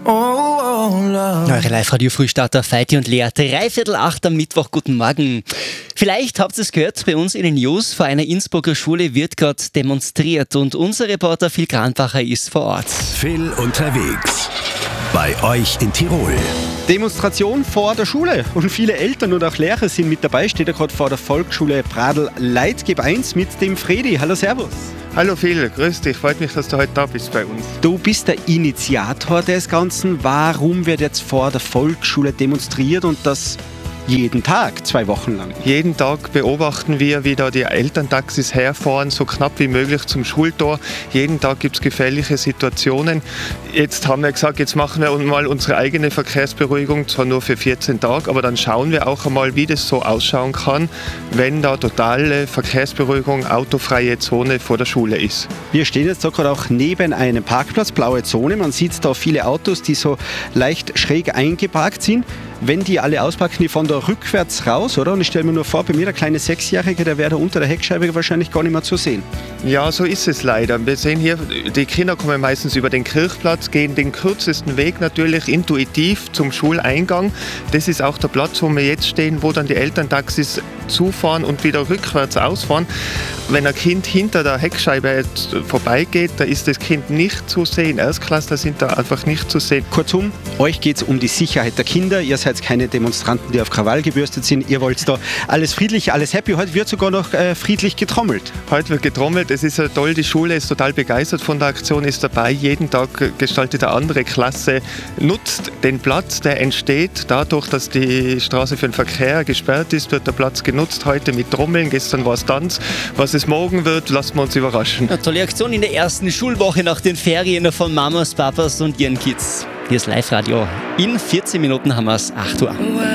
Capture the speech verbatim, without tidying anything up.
Eure Live-Radio-Frühstarter Feiti und Lea, dreiviertel acht am Mittwoch, guten Morgen. Vielleicht habt ihr es gehört, bei uns in den News, vor einer Innsbrucker Schule wird gerade demonstriert und unser Reporter Phil Granbacher ist vor Ort. Phil unterwegs, bei euch in Tirol. Demonstration vor der Schule und viele Eltern und auch Lehrer sind mit dabei. Steht ja gerade vor der Volksschule Pradl-Leitgeb eins mit dem Fredi. Hallo, servus. Hallo Phil, grüß dich, freut mich, dass du heute da bist bei uns. Du bist der Initiator des Ganzen. Warum wird jetzt vor der Volksschule demonstriert und das jeden Tag, zwei Wochen lang? Jeden Tag beobachten wir, wie da die Elterntaxis herfahren, so knapp wie möglich zum Schultor. Jeden Tag gibt es gefährliche Situationen. Jetzt haben wir gesagt, jetzt machen wir mal unsere eigene Verkehrsberuhigung, zwar nur für vierzehn Tage, aber dann schauen wir auch einmal, wie das so ausschauen kann, wenn da totale Verkehrsberuhigung, autofreie Zone vor der Schule ist. Wir stehen jetzt da gerade auch neben einem Parkplatz, blaue Zone. Man sieht da viele Autos, die so leicht schräg eingeparkt sind. Wenn die alle auspacken, die fahren da rückwärts raus, oder? Und ich stelle mir nur vor, bei mir der kleine Sechsjährige, der wäre da unter der Heckscheibe wahrscheinlich gar nicht mehr zu sehen. Ja, so ist es leider. Wir sehen hier, die Kinder kommen meistens über den Kirchplatz, gehen den kürzesten Weg natürlich intuitiv zum Schuleingang. Das ist auch der Platz, wo wir jetzt stehen, wo dann die Elterntaxis zufahren und wieder rückwärts ausfahren. Wenn ein Kind hinter der Heckscheibe vorbeigeht, da ist das Kind nicht zu sehen. Erstklässler sind da einfach nicht zu sehen. Kurzum, euch geht es um die Sicherheit der Kinder. Ihr seid keine Demonstranten, die auf Krawall gebürstet sind. Ihr wollt da alles friedlich, alles happy. Heute wird sogar noch äh, friedlich getrommelt. Heute wird getrommelt. Es ist ja toll. Die Schule ist total begeistert von der Aktion, ist dabei. Jeden Tag gestaltet eine andere Klasse, nutzt den Platz, der entsteht. Dadurch, dass die Straße für den Verkehr gesperrt ist, wird der Platz genutzt. Heute mit Trommeln. Gestern war es Tanz. Was es morgen wird, lassen wir uns überraschen. Eine tolle Aktion in der ersten Schulwoche nach den Ferien von Mamas, Papas und ihren Kids. Hier ist Live-Radio. In vierzehn Minuten haben wir es acht Uhr.